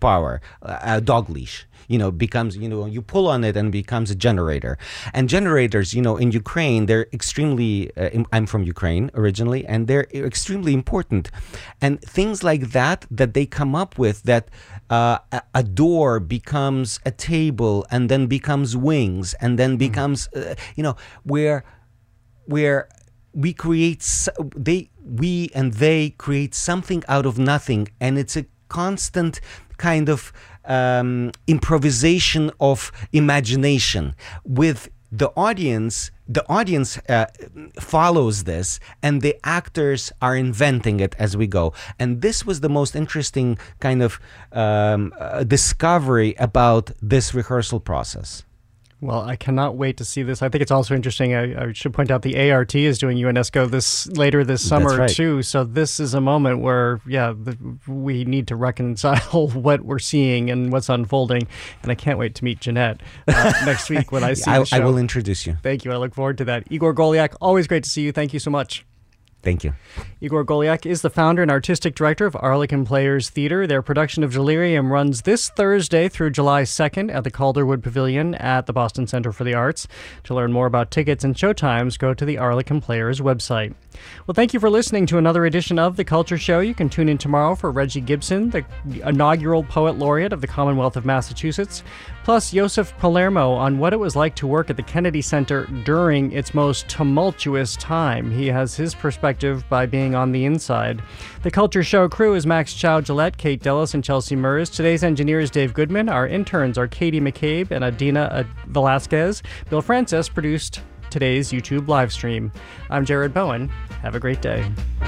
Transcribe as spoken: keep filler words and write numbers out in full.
horsepower, a dog leash. You know, becomes, you know, you pull on it and becomes a generator. And generators, you know, in Ukraine, they're extremely, uh, I'm from Ukraine originally, and they're extremely important. And things like that, that they come up with, that uh, a, a door becomes a table and then becomes wings and then becomes, mm. uh, you know, where, where we create, they, we and they create something out of nothing. And it's a constant kind of um, improvisation of imagination with the audience. The audience uh, follows this, and the actors are inventing it as we go. And this was the most interesting kind of um, uh, discovery about this rehearsal process. Well, I cannot wait to see this. I think it's also interesting. I, I should point out the A R T is doing UNESCO this later this summer, That's right. too. So this is a moment where, yeah, the, we need to reconcile what we're seeing and what's unfolding. And I can't wait to meet Jeanette uh, next week when I see I, the show. I will introduce you. Thank you. I look forward to that. Igor Goliak, always great to see you. Thank you so much. Thank you. Igor Goliak is the founder and artistic director of Arlekin Players Theater. Their production of Delirium runs this Thursday through July second at the Calderwood Pavilion at the Boston Center for the Arts. To learn more about tickets and showtimes, go to the Arlekin Players website. Well, thank you for listening to another edition of The Culture Show. You can tune in tomorrow for Reggie Gibson, the inaugural Poet Laureate of the Commonwealth of Massachusetts, plus Joseph Palermo on what it was like to work at the Kennedy Center during its most tumultuous time. He has his perspective by being on the inside. The Culture Show crew is Max Chow-Gillette, Kate Dellis, and Chelsea Mers. Today's engineer is Dave Goodman. Our interns are Katie McCabe and Adina Velasquez. Bill Francis produced today's YouTube live stream. I'm Jared Bowen. Have a great day.